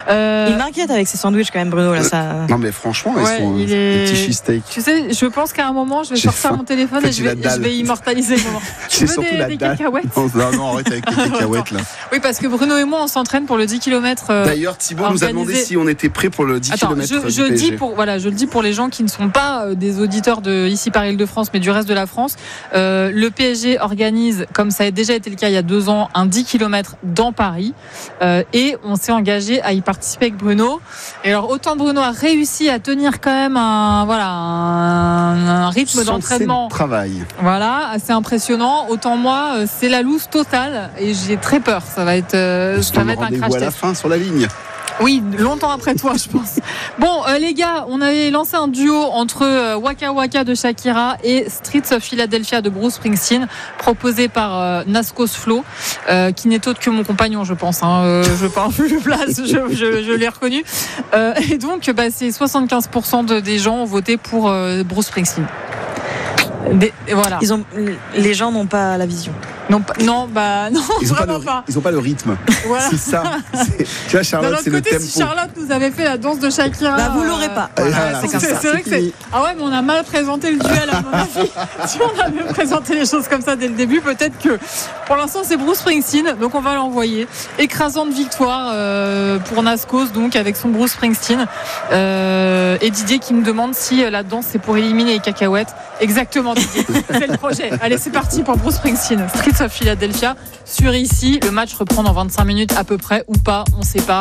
Il m'inquiète avec ses sandwichs quand même, Bruno. Là, ça... Non mais franchement, ils sont des petits cheesesteaks. Tu sais, je pense qu'à un moment, je vais sortir mon téléphone et je vais immortaliser le moment. Tu veux des cacahuètes? Non, arrête avec les cacahuètes là. Oui, parce que Bruno et moi, on s'entraîne pour le 10 km. D'ailleurs, Thibaut nous a demandé si on était prêt pour le 10 km. Je le dis pour les gens qui ne sont pas des auditeurs de ici par Île-de-France, mais du reste de la France. Le PSG organise, comme ça a déjà été le cas il y a 2 ans, un 10 km dans Paris. Et on s'est engagé à y participer avec Bruno. Et alors, autant Bruno a réussi à tenir quand même un rythme d'entraînement. Travail. Voilà, assez impressionnant. Autant moi, c'est la loose totale et j'ai très peur. Ça va être un crash test. À la fin sur la ligne. Oui, longtemps après toi, je pense. Bon, les gars, on avait lancé un duo entre Waka Waka de Shakira et Streets of Philadelphia de Bruce Springsteen, proposé par Nascos Flo, qui n'est autre que mon compagnon, je pense. Je parle plus de place, je l'ai reconnu. Et donc, c'est 75% des gens ont voté pour Bruce Springsteen. Voilà. Les gens n'ont pas la vision. Non, ils ont vraiment pas. Ils n'ont pas le rythme. Voilà. C'est ça. Tu vois, Charlotte, c'est le tempo. Si Charlotte nous avait fait la danse de Shakira, vous l'aurez pas. Voilà, c'est vrai que c'est. Ah ouais, mais on a mal présenté le duel à mon avis. Si on avait présenté les choses comme ça dès le début, peut-être que. Pour l'instant, c'est Bruce Springsteen, donc on va l'envoyer. Écrasante victoire pour Nascos, donc avec son Bruce Springsteen. Et Didier qui me demande si la danse c'est pour éliminer les cacahuètes. Exactement, Didier. C'est le projet. Allez, c'est parti pour Bruce Springsteen. Streets of Philadelphia sur ici. Le match reprend dans 25 minutes à peu près ou pas, on sait pas.